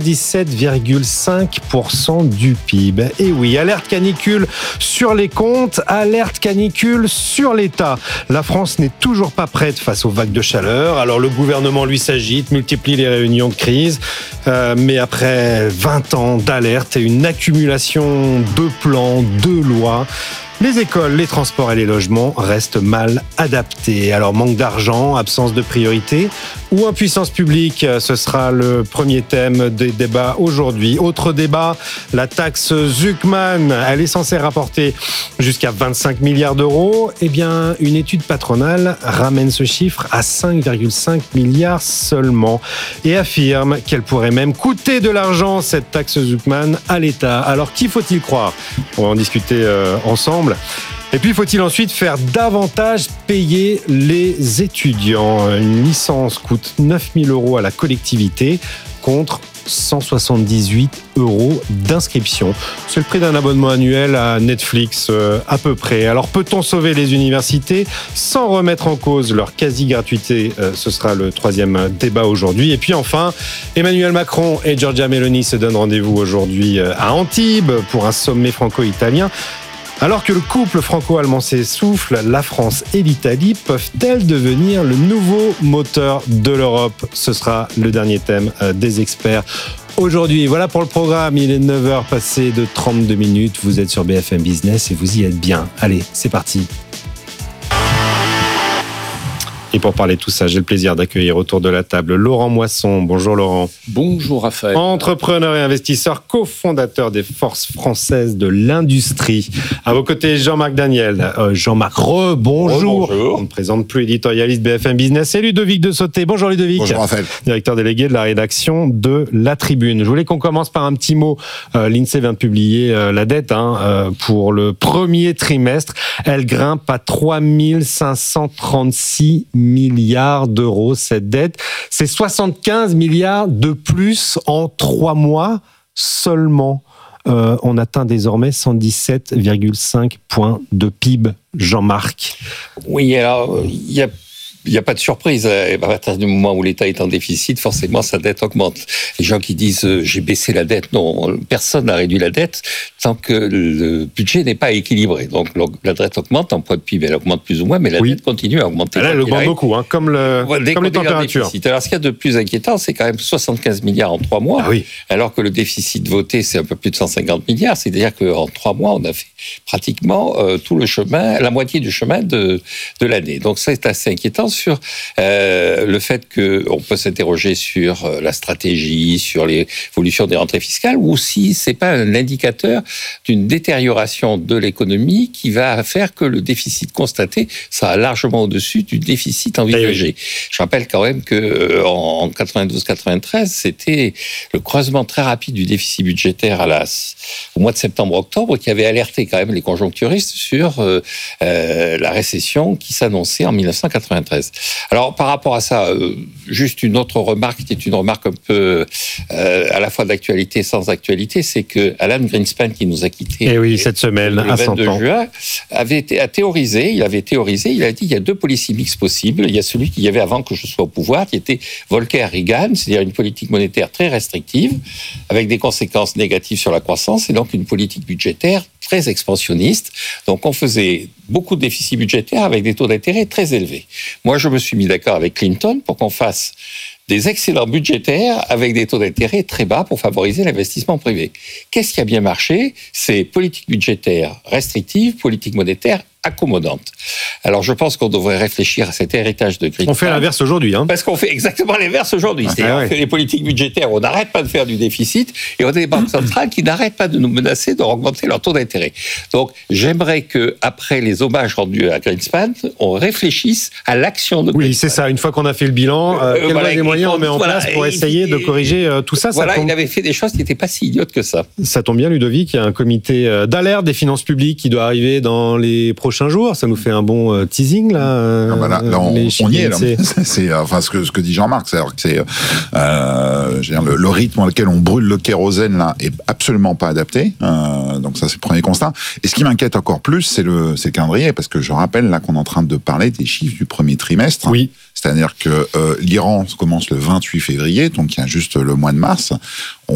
77,5% du PIB. Et oui, alerte canicule sur les comptes, alerte canicule sur l'État. La France n'est toujours pas prête face aux vagues de chaleur. Alors le gouvernement, lui, s'agite, multiplie les réunions de crise. Mais après 20 ans d'alerte et une accumulation de plans, de lois, les écoles, les transports et les logements restent mal adaptés. Alors manque d'argent, absence de priorité ou impuissance publique, ce sera le premier thème des débats aujourd'hui. Autre débat, la taxe Zuckman, elle est censée rapporter jusqu'à 25 milliards d'euros. Eh bien, une étude patronale ramène ce chiffre à 5,5 milliards seulement et affirme qu'elle pourrait même coûter de l'argent, cette taxe Zuckman, à l'État. Alors qui faut-il croire ? On va en discuter ensemble. Et puis, faut-il ensuite faire davantage payer les étudiants ? Une licence coûte 9 000 euros à la collectivité contre 178 euros d'inscription. C'est le prix d'un abonnement annuel à Netflix à peu près. Alors, peut-on sauver les universités sans remettre en cause leur quasi-gratuité ? Ce sera le troisième débat aujourd'hui. Et puis enfin, Emmanuel Macron et Giorgia Meloni se donnent rendez-vous aujourd'hui à Antibes pour un sommet franco-italien. Alors que le couple franco-allemand s'essouffle, la France et l'Italie peuvent-elles devenir le nouveau moteur de l'Europe ? Ce sera le dernier thème des experts aujourd'hui. Voilà pour le programme, il est 9h passé de 32 minutes. Vous êtes sur BFM Business et vous y êtes bien. Allez, c'est parti. Et pour parler de tout ça, j'ai le plaisir d'accueillir autour de la table Laurent Moisson. Bonjour Laurent. Bonjour Raphaël. Entrepreneur et investisseur, cofondateur des Forces françaises de l'industrie. À vos côtés, Jean-Marc Daniel. Jean-Marc, bonjour. On ne présente plus, éditorialiste BFM Business. Et Ludovic de Sauté. Bonjour Ludovic. Bonjour Raphaël. Directeur délégué de la rédaction de La Tribune. Je voulais qu'on commence par un petit mot. L'INSEE vient de publier la dette pour le premier trimestre. Elle grimpe à 3 536 milliards d'euros, cette dette. C'est 75 milliards de plus en 3 mois seulement. On atteint désormais 117,5 points de PIB. Jean-Marc. Oui, alors, il n'y a pas de surprise. À partir du moment où l'État est en déficit, forcément, sa dette augmente. Les gens qui disent « j'ai baissé la dette », non, personne n'a réduit la dette tant que le budget n'est pas équilibré. Donc, la dette augmente, en poids de PIB, elle augmente plus ou moins, mais la dette continue à augmenter. Là, elle augmente beaucoup, comme les températures. Alors, ce qu'il y a de plus inquiétant, c'est quand même 75 milliards en 3 mois, alors que le déficit voté, c'est un peu plus de 150 milliards. C'est-à-dire qu'en 3 mois, on a fait pratiquement tout le chemin, la moitié du chemin de l'année. Donc, c'est assez inquiétant sur le fait qu'on peut s'interroger sur la stratégie, sur l'évolution des rentrées fiscales, ou si c'est pas un indicateur d'une détérioration de l'économie qui va faire que le déficit constaté sera largement au-dessus du déficit envisagé. Je rappelle quand même que en 92-93, c'était le creusement très rapide du déficit budgétaire au mois de septembre-octobre qui avait alerté quand même les conjoncturistes sur la récession qui s'annonçait en 1993. Alors, par rapport à ça, juste une autre remarque qui est une remarque un peu à la fois d'actualité et sans actualité, c'est que Alan Greenspan, qui nous a quittés cette semaine, le 22 juin, avait théorisé, il a dit il y a 2 policies mixtes possibles. Il y a celui qu'il y avait avant que je sois au pouvoir, qui était Volcker-Reagan, c'est-à-dire une politique monétaire très restrictive, avec des conséquences négatives sur la croissance, et donc une politique budgétaire très expansionniste. Donc, on faisait beaucoup de déficits budgétaires avec des taux d'intérêt très élevés. Moi, je me suis mis d'accord avec Clinton pour qu'on fasse des excédents budgétaires avec des taux d'intérêt très bas pour favoriser l'investissement privé. Qu'est-ce qui a bien marché ? C'est politique budgétaire restrictive, politique monétaire accommodante. Alors, je pense qu'on devrait réfléchir à cet héritage de Greenspan. On fait l'inverse aujourd'hui. Parce qu'on fait exactement l'inverse aujourd'hui. C'est-à-dire que les politiques budgétaires, on n'arrête pas de faire du déficit et on a des banques centrales qui n'arrêtent pas de nous menacer de augmenter leur taux d'intérêt. Donc, j'aimerais qu'après les hommages rendus à Greenspan, on réfléchisse à l'action de Greenspan. Oui, c'est ça. Une fois qu'on a fait le bilan, quels moyens on met en place pour essayer de corriger tout ça. Il avait fait des choses qui n'étaient pas si idiotes que ça. Ça tombe bien, Ludovic. Il y a un comité d'alerte des finances publiques qui doit arriver dans les prochains jours. Ça nous fait un bon teasing, là. Là on y est. Là. C'est ce que dit Jean-Marc. C'est le rythme auquel on brûle le kérosène, là, est absolument pas adapté. Donc ça, c'est le premier constat. Et ce qui m'inquiète encore plus, c'est le calendrier, parce que je rappelle là qu'on est en train de parler des chiffres du premier trimestre. Oui. C'est-à-dire que l'Iran commence le 28 février, donc il y a juste le mois de mars.